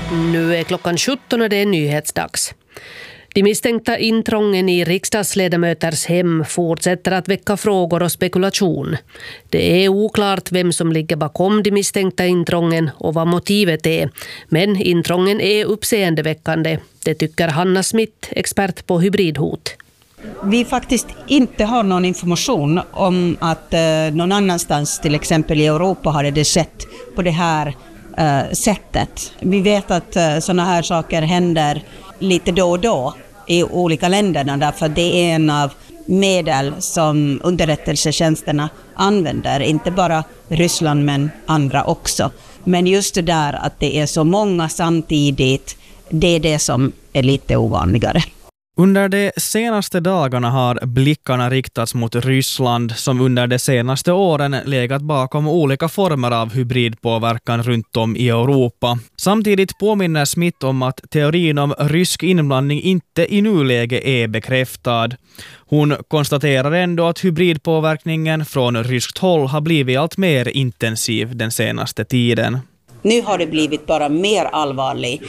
Nu är klockan 17 och det är nyhetsdags. De misstänkta intrången i riksdagsledamöters hem fortsätter att väcka frågor och spekulation. Det är oklart vem som ligger bakom de misstänkta intrången och vad motivet är. Men intrången är uppseendeväckande. Det tycker Hanna Smith, expert på hybridhot. Vi faktiskt inte har någon information om att någon annanstans, till exempel i Europa, hade det skett på det här sättet. Vi vet att sådana här saker händer lite då och då i olika länderna, därför det är en av medel som underrättelsetjänsterna använder, inte bara Ryssland men andra också. Men just det där att det är så många samtidigt, det är det som är lite ovanligare. Under de senaste dagarna har blickarna riktats mot Ryssland som under de senaste åren legat bakom olika former av hybridpåverkan runt om i Europa. Samtidigt påminner Smith om att teorin om rysk inblandning inte i nuläge är bekräftad. Hon konstaterar ändå att hybridpåverkningen från ryskt håll har blivit allt mer intensiv den senaste tiden. Nu har det blivit bara mer allvarlig,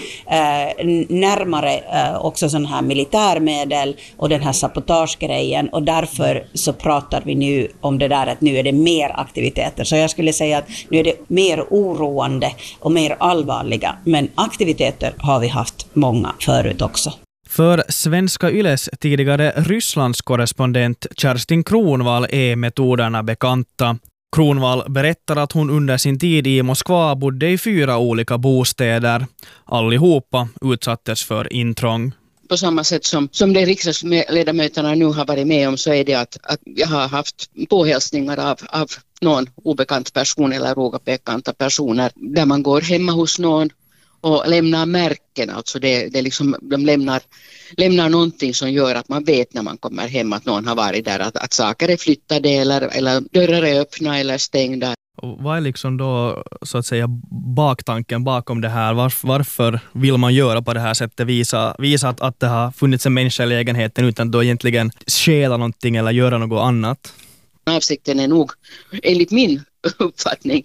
närmare också sån här militärmedel och den här sabotagegrejen, och därför så pratar vi nu om det där att nu är det mer aktiviteter. Så jag skulle säga att nu är det mer oroande och mer allvarliga, men aktiviteter har vi haft många förut också. För Svenska Yles tidigare Rysslandskorrespondent Kerstin Kronvall är metoderna bekanta. Kronvall berättar att hon under sin tid i Moskva bodde i 4 olika bostäder. Allihopa utsattes för intrång. På samma sätt som de riksdagsledamöterna nu har varit med om, så är det att jag har haft påhälsningar av någon obekant person eller obekanta personer där man går hemma hos någon och lämnar märken. Alltså det är liksom, de lämnar någonting som gör att man vet när man kommer hem att någon har varit där, att saker är flyttade eller dörrar är öppna eller stängda. Och vad är liksom då så att säga baktanken bakom det här? Varför vill man göra på det här sättet? Visa att det har funnits en människa i lägenheten utan då egentligen stjäla någonting eller göra något annat? Avsikten är nog, enligt min uppfattning,